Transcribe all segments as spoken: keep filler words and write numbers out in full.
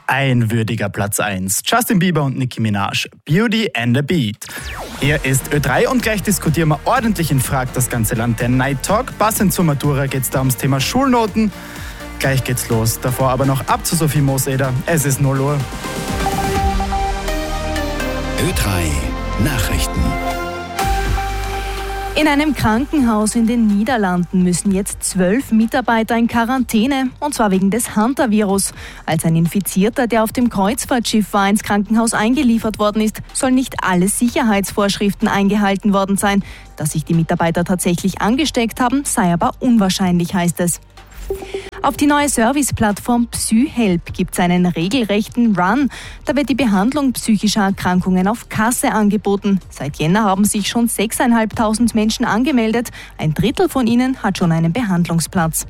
Ein würdiger Platz eins. Justin Bieber und Nicki Minaj. Beauty and the Beat. Hier ist Ö drei und gleich diskutieren wir ordentlich in Frag das ganze Land. Der Night Talk. Passend zur Matura geht es da ums Thema Schulnoten. Gleich geht's los. Davor aber noch ab zu Sophie Mooseder. Es ist null Uhr. Ö drei Nachrichten. In einem Krankenhaus in den Niederlanden müssen jetzt zwölf Mitarbeiter in Quarantäne, und zwar wegen des Hantavirus. Als ein Infizierter, der auf dem Kreuzfahrtschiff war, ins Krankenhaus eingeliefert worden ist, soll nicht alle Sicherheitsvorschriften eingehalten worden sein. Dass sich die Mitarbeiter tatsächlich angesteckt haben, sei aber unwahrscheinlich, heißt es. Auf die neue Serviceplattform PsyHelp gibt es einen regelrechten Run. Da wird die Behandlung psychischer Erkrankungen auf Kasse angeboten. Seit Jänner haben sich schon sechstausendfünfhundert Menschen angemeldet. Ein Drittel von ihnen hat schon einen Behandlungsplatz.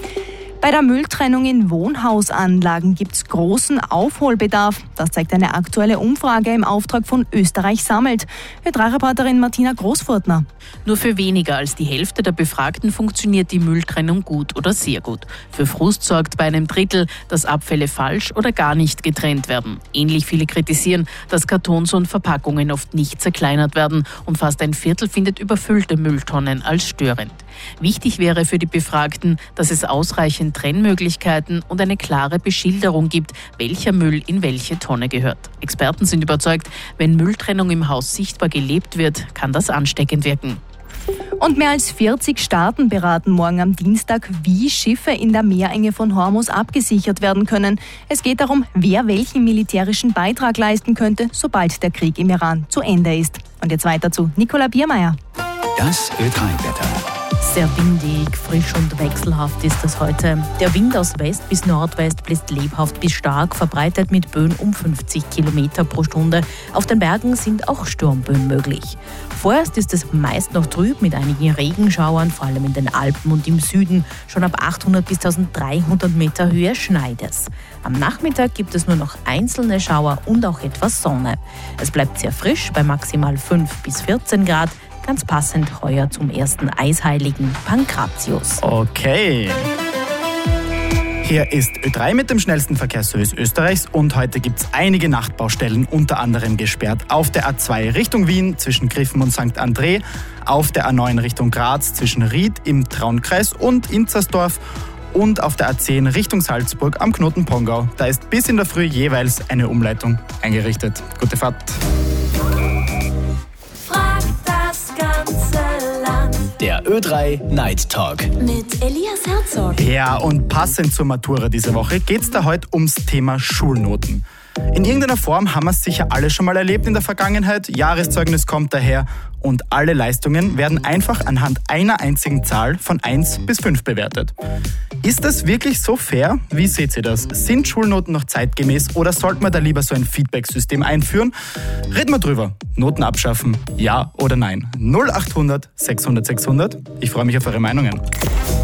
Bei der Mülltrennung in Wohnhausanlagen gibt es großen Aufholbedarf. Das zeigt eine aktuelle Umfrage im Auftrag von Österreich sammelt. Ö drei Reporterin Martina Großfurtner. Nur für weniger als die Hälfte der Befragten funktioniert die Mülltrennung gut oder sehr gut. Für Frust sorgt bei einem Drittel, dass Abfälle falsch oder gar nicht getrennt werden. Ähnlich viele kritisieren, dass Kartons und Verpackungen oft nicht zerkleinert werden, und fast ein Viertel findet überfüllte Mülltonnen als störend. Wichtig wäre für die Befragten, dass es ausreichend Trennmöglichkeiten und eine klare Beschilderung gibt, welcher Müll in welche Tonne gehört. Experten sind überzeugt, wenn Mülltrennung im Haus sichtbar gelebt wird, kann das ansteckend wirken. Und mehr als vierzig Staaten beraten morgen am Dienstag, wie Schiffe in der Meerenge von Hormuz abgesichert werden können. Es geht darum, wer welchen militärischen Beitrag leisten könnte, sobald der Krieg im Iran zu Ende ist. Und jetzt weiter zu Nicola Biermeier. Das Ö drei Wetter. Sehr windig, frisch und wechselhaft ist es heute. Der Wind aus West bis Nordwest bläst lebhaft bis stark, verbreitet mit Böen um fünfzig Kilometer pro Stunde. Auf den Bergen sind auch Sturmböen möglich. Vorerst ist es meist noch trüb mit einigen Regenschauern, vor allem in den Alpen und im Süden. Schon ab achthundert bis dreizehnhundert Meter Höhe schneit es. Am Nachmittag gibt es nur noch einzelne Schauer und auch etwas Sonne. Es bleibt sehr frisch bei maximal fünf bis vierzehn Grad. Ganz passend heuer zum ersten Eisheiligen Pankratius. Okay. Hier ist Ö drei mit dem schnellsten Verkehrsservice Österreichs, und heute gibt es einige Nachtbaustellen, unter anderem gesperrt auf der A zwei Richtung Wien zwischen Griffen und Sankt André, auf der A neun Richtung Graz zwischen Ried im Traunkreis und Inzersdorf und auf der A zehn Richtung Salzburg am Knoten Pongau. Da ist bis in der Früh jeweils eine Umleitung eingerichtet. Gute Fahrt. Der Ö drei Night Talk. Mit Elias Herzog. Ja, und passend zur Matura diese Woche geht es da heute ums Thema Schulnoten. In irgendeiner Form haben wir es sicher alle schon mal erlebt in der Vergangenheit. Jahreszeugnis kommt daher und alle Leistungen werden einfach anhand einer einzigen Zahl von eins bis fünf bewertet. Ist das wirklich so fair? Wie seht ihr das? Sind Schulnoten noch zeitgemäß oder sollten wir da lieber so ein Feedback-System einführen? Reden wir drüber. Noten abschaffen, ja oder nein? null achthundert sechshundert sechshundert. Ich freue mich auf eure Meinungen.